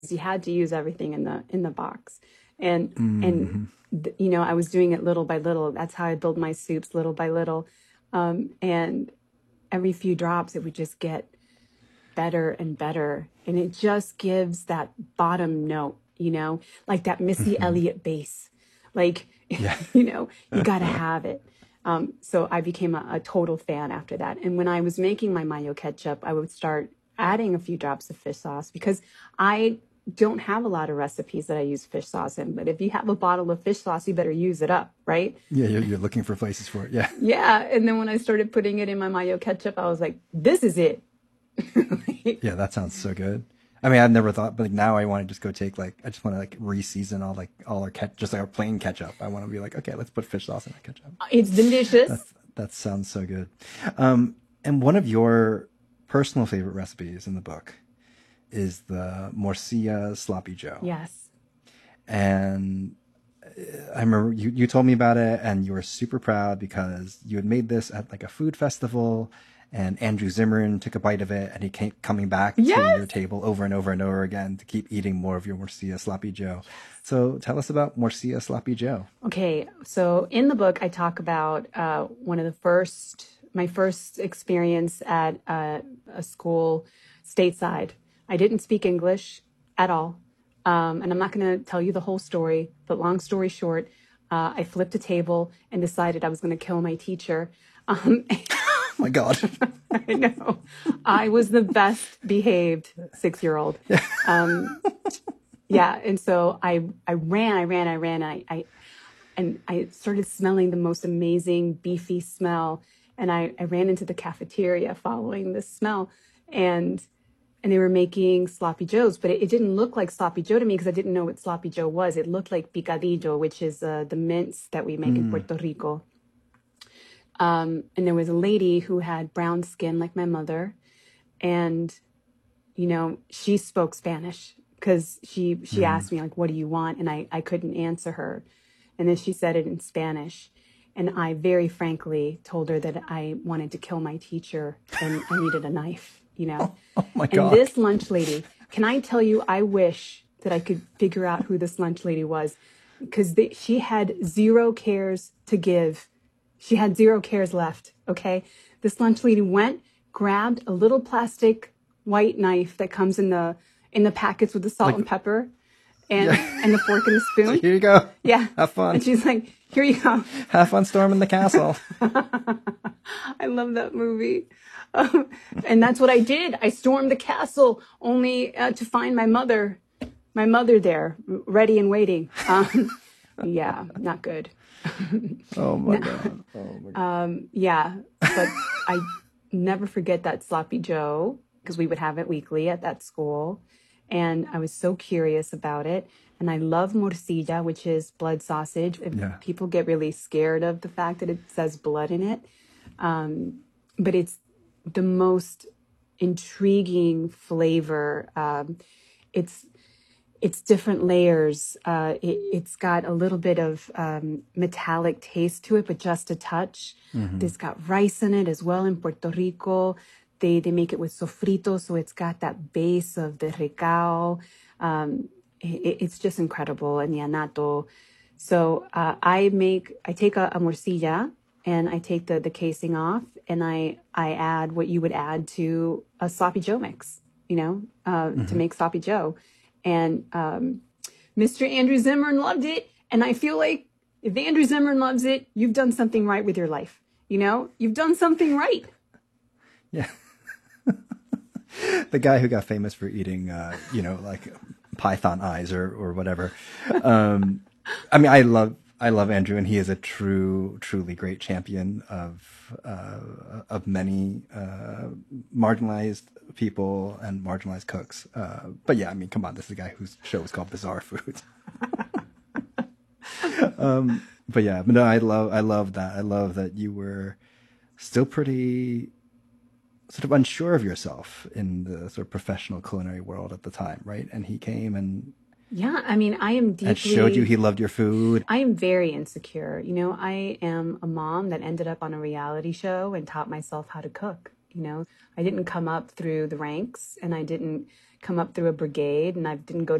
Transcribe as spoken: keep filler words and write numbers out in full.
You had to use everything in the in the box, and Mm-hmm. and th- you know I was doing it little by little. That's how I build my soups, little by little, um, and every few drops it would just get better and better, and it just gives that bottom note, you know, like that Missy Mm-hmm. Elliott bass, like Yeah. you know, you got to have it. Um, so I became a, a total fan after that. And when I was making my mayo ketchup, I would start adding a few drops of fish sauce because I don't have a lot of recipes that I use fish sauce in. But if you have a bottle of fish sauce, you better use it up, right? Yeah, you're, you're looking for places for it. Yeah. Yeah. And then when I started putting it in my mayo ketchup, I was like, this is it. Yeah, that sounds so good. I mean, I've never thought, but like now I want to just go take like I just want to like re-season all like all our ketchup, just like our plain ketchup. I want to be like, okay, let's put fish sauce in that ketchup. It's delicious. That's that sounds so good. Um, and one of your personal favorite recipes in the book is the morcilla sloppy joe. Yes. And I remember you, you told me about it, and you were super proud because you had made this at like a food festival, and Andrew Zimmern took a bite of it, and he came coming back to Yes. your table over and over and over again to keep eating more of your morcilla sloppy joe. So tell us about morcilla sloppy joe. Okay, so in the book, I talk about uh, one of the first, my first experience at uh, a school stateside. I didn't speak English at all. Um, and I'm not going to tell you the whole story, but long story short, uh, I flipped a table and decided I was going to kill my teacher. Um, Oh my God. I know. I was the best behaved six-year-old. Um, yeah, and so I I ran, I ran, I ran, I, I and I started smelling the most amazing beefy smell, and I, I ran into the cafeteria following this smell, and and they were making sloppy joes, but it, it didn't look like sloppy joe to me because I didn't know what sloppy joe was. It looked like picadillo, which is uh, the mince that we make in Mm. Puerto Rico. Um, and there was a lady who had brown skin like my mother, and you know, she spoke Spanish because she she Mm. asked me like, "What do you want?" And I I couldn't answer her, and then she said it in Spanish, and I very frankly told her that I wanted to kill my teacher and I needed a knife, you know. Oh my And God. this lunch lady, can I tell you, I wish that I could figure out who this lunch lady was, because she had zero cares to give. She had zero cares left, okay? This lunch lady went, grabbed a little plastic white knife that comes in the in the packets with the salt Like, and pepper and yeah. and the fork and the So spoon. here you go. Yeah. Have fun. And she's like, "Here you go." Have fun storming the castle. I love that movie. Um, and that's what I did. I stormed the castle only uh, to find my mother, my mother there, ready and waiting. Um, yeah, not good. Oh my No, God. Oh my God. um, yeah, but I never forget that sloppy joe because we would have it weekly at that school. And I was so curious about it. And I love morcilla, which is blood sausage. And Yeah. people get really scared of the fact that it says blood in it. Um, but it's the most intriguing flavor. Um, it's it's different layers. Uh, it, it's got a little bit of um, metallic taste to it, but just a touch. Mm-hmm. There's got rice in it as well in Puerto Rico. They they make it with sofrito, so it's got that base of the recao. Um, it, it's just incredible, and the anato. So uh, I make I take a, a morcilla and I take the the casing off, and I I add what you would add to a sloppy joe mix, you know, uh, Mm-hmm. to make sloppy joe. And um, Mister Andrew Zimmern loved it. And I feel like if Andrew Zimmern loves it, you've done something right with your life. You know, you've done something right. Yeah. The guy who got famous for eating, uh, you know, like python eyes or, or whatever. Um, I mean, I love, I love Andrew, and he is a true, truly great champion of, uh, of many, uh, marginalized people and marginalized cooks. Uh, but yeah, I mean, come on, this is a guy whose show is called Bizarre Foods. um, but yeah, but no, I love, I love that. I love that you were still pretty sort of unsure of yourself in the sort of professional culinary world at the time, right? And he came and Yeah, I mean, I am deeply... and showed you he loved your food. I am very insecure. You know, I am a mom that ended up on a reality show and taught myself how to cook. You know, I didn't come up through the ranks, and I didn't come up through a brigade, and I didn't go